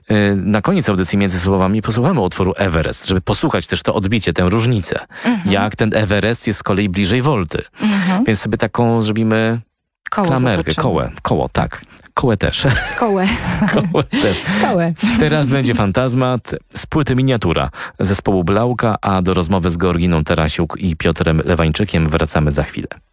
na koniec audycji między słowami posłuchamy utworu Everest, żeby posłuchać też to odbicie, tę różnicę. Jak ten Everest jest z kolei bliżej Volty. Więc sobie taką zrobimy klamerkę, koło, tak. Kołę też. Kołę też. Kołę. Teraz będzie Fantazmat z płyty Miniatura zespołu Blauka, a do rozmowy z Georginą Tarasiuk i Piotrem Lewańczykiem wracamy za chwilę.